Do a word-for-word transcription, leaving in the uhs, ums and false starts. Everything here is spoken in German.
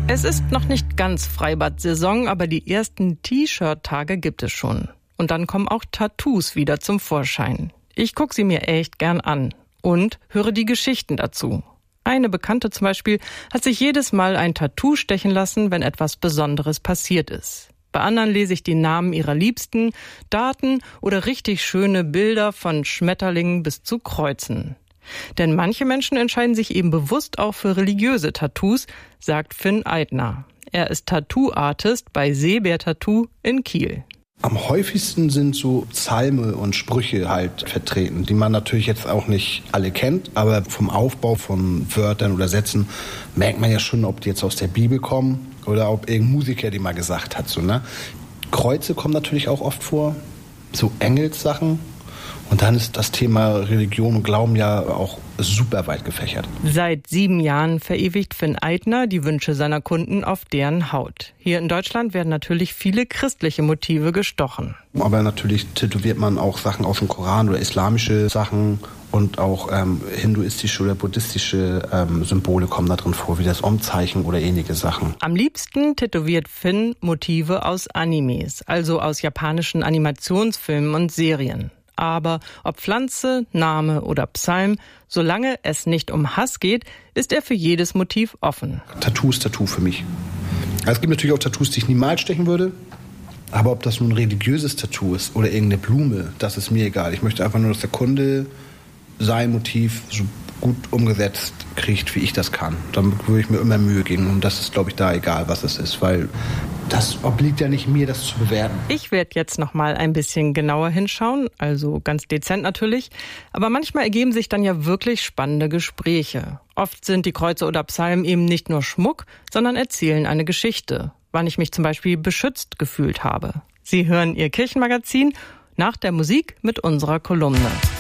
Es ist noch nicht ganz Freibad-Saison, aber die ersten T-Shirt-Tage gibt es schon. Und dann kommen auch Tattoos wieder zum Vorschein. Ich gucke sie mir echt gern an und höre die Geschichten dazu. Eine Bekannte zum Beispiel hat sich jedes Mal ein Tattoo stechen lassen, wenn etwas Besonderes passiert ist. Bei anderen lese ich die Namen ihrer Liebsten, Daten oder richtig schöne Bilder von Schmetterlingen bis zu Kreuzen. Denn manche Menschen entscheiden sich eben bewusst auch für religiöse Tattoos, sagt Finn Eitner. Er ist Tattoo-Artist bei Seebär Tattoo in Kiel. Am häufigsten sind so Psalme und Sprüche halt vertreten, die man natürlich jetzt auch nicht alle kennt, aber vom Aufbau von Wörtern oder Sätzen merkt man ja schon, ob die jetzt aus der Bibel kommen oder ob irgendein Musiker die mal gesagt hat. So, ne? Kreuze kommen natürlich auch oft vor, so Engelssachen. Und dann ist das Thema Religion und Glauben ja auch super weit gefächert. Seit sieben Jahren verewigt Finn Eitner die Wünsche seiner Kunden auf deren Haut. Hier in Deutschland werden natürlich viele christliche Motive gestochen. Aber natürlich tätowiert man auch Sachen aus dem Koran oder islamische Sachen und auch ähm, hinduistische oder buddhistische ähm, Symbole kommen da drin vor, wie das Om-Zeichen oder ähnliche Sachen. Am liebsten tätowiert Finn Motive aus Animes, also aus japanischen Animationsfilmen und Serien. Aber ob Pflanze, Name oder Psalm, solange es nicht um Hass geht, ist er für jedes Motiv offen. Tattoo ist Tattoo für mich. Also es gibt natürlich auch Tattoos, die ich niemals stechen würde. Aber ob das nun ein religiöses Tattoo ist oder irgendeine Blume, das ist mir egal. Ich möchte einfach nur, dass der Kunde sein Motiv so gut umgesetzt kriegt, wie ich das kann. Damit würde ich mir immer Mühe geben. Und das ist, glaube ich, da egal, was es ist. Weil das obliegt ja nicht mir, das zu bewerten. Ich werde jetzt noch mal ein bisschen genauer hinschauen, also ganz dezent natürlich. Aber manchmal ergeben sich dann ja wirklich spannende Gespräche. Oft sind die Kreuze oder Psalmen eben nicht nur Schmuck, sondern erzählen eine Geschichte. Wann ich mich zum Beispiel beschützt gefühlt habe. Sie hören Ihr Kirchenmagazin nach der Musik mit unserer Kolumne.